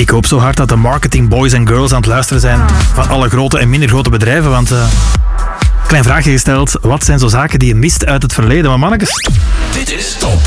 Ik hoop zo hard dat de marketing boys en girls aan het luisteren zijn van alle grote en minder grote bedrijven, want... Klein vraagje gesteld, wat zijn zo zaken die je mist uit het verleden? Maar mannetjes... Dit is Top.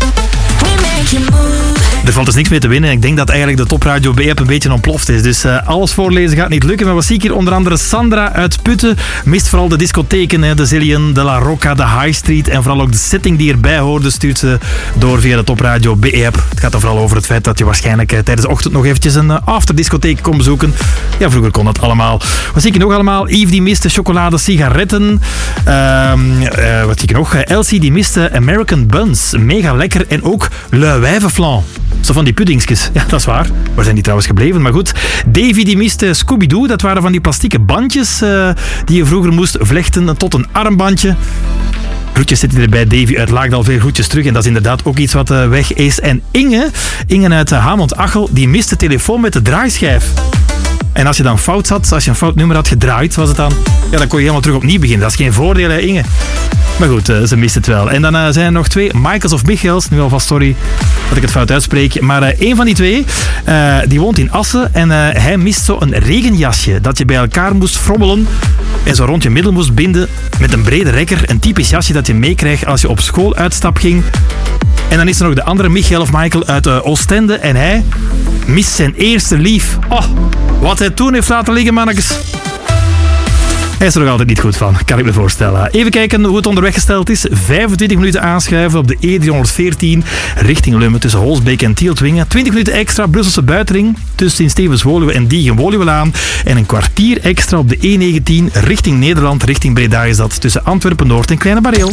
Er valt dus niks mee te winnen. Ik denk dat eigenlijk de Topradio B-app een beetje ontploft is. Dus alles voorlezen gaat niet lukken. Maar wat zie ik hier? Onder andere Sandra uit Putten mist vooral de discotheken, hè, de Zillion, de La Rocca, de High Street en vooral ook de setting die erbij hoorde, stuurt ze door via de Topradio B-app. Het gaat dan vooral over het feit dat je waarschijnlijk tijdens de ochtend nog eventjes een afterdiscotheek kon bezoeken. Ja, vroeger kon dat allemaal. Wat zie ik nog allemaal? Yves die miste chocolade, sigaretten. Wat zie ik nog? Elsie die miste American Buns. Mega lekker. En ook Le Wijvenflan. Zo van die puddingsjes. Ja, dat is waar. Waar zijn die trouwens gebleven? Maar goed. Davy die miste Scooby-Doo. Dat waren van die plastieke bandjes die je vroeger moest vlechten tot een armbandje. Groetjes zitten er bij Davy uit Laagdal. Veel groetjes terug. En dat is inderdaad ook iets wat weg is. En Inge uit Hamond-Achel, die miste telefoon met de draaischijf. En als je dan fout zat, als je een fout nummer had gedraaid, was het dan... Ja, dan kon je helemaal terug opnieuw beginnen. Dat is geen voordeel, hè, Inge. Maar goed, ze mist het wel. En dan zijn er nog 2, Michaels of Michaels. Nu alvast sorry dat ik het fout uitspreek. Maar één van die 2, die woont in Assen. En hij mist zo een regenjasje dat je bij elkaar moest frommelen en zo rond je middel moest binden met een brede rekker. Een typisch jasje dat je meekrijgt als je op schooluitstap ging. En dan is er nog de andere Michael of Michael uit Oostende. En hij mist zijn eerste lief. Oh, wat hij toen heeft laten liggen, mannetjes. Hij is er nog altijd niet goed van, kan ik me voorstellen. Even kijken hoe het onderweg gesteld is. 25 minuten aanschuiven op de E314 richting Lummen tussen Holsbeek en Tieltwingen. 20 minuten extra Brusselse buitenring tussen Sint-Stevens-Woluwe en Diegen-Woluwelaan. En een kwartier extra op de E19 richting Nederland, richting Breda is dat, tussen Antwerpen-Noord en Kleine Bareel.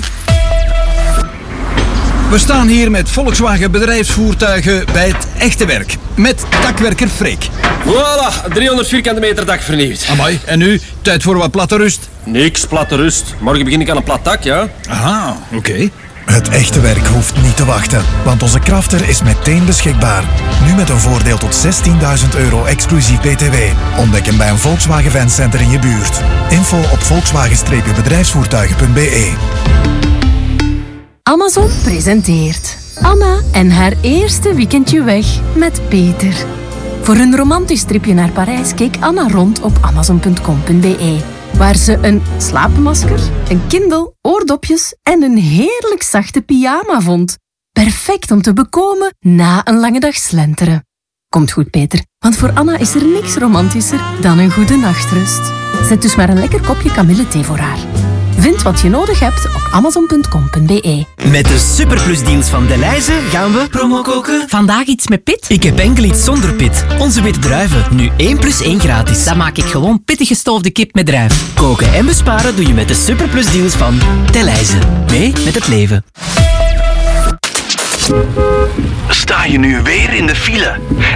We staan hier met Volkswagen bedrijfsvoertuigen bij het echte werk. Met dakwerker Freek. Voilà, 300 vierkante meter dak vernieuwd. Amai, en nu? Tijd voor wat platte rust? Niks, platte rust. Morgen begin ik aan een plat dak, ja? Aha, oké. Het echte werk hoeft niet te wachten, want onze Crafter is meteen beschikbaar. Nu met een voordeel tot €16.000 exclusief BTW. Ontdek hem bij een Volkswagen Fancenter in je buurt. Info op volkswagen-bedrijfsvoertuigen.be. Amazon presenteert Anna en haar eerste weekendje weg met Peter. Voor een romantisch tripje naar Parijs keek Anna rond op amazon.com.be, waar ze een slaapmasker, een Kindle, oordopjes en een heerlijk zachte pyjama vond. Perfect om te bekomen na een lange dag slenteren. Komt goed, Peter, want voor Anna is er niks romantischer dan een goede nachtrust. Zet dus maar een lekker kopje kamillethee voor haar. Vind wat je nodig hebt op amazon.com.be. Met de superplusdeals van Delhaize gaan we promo koken. Vandaag iets met pit? Ik heb enkel iets zonder pit. Onze witte druiven, nu 1 + 1 gratis. Dan maak ik gewoon pittig gestoofde kip met druif. Koken en besparen doe je met de superplusdeals van Delhaize. Mee met het leven. Sta je nu weer in de file?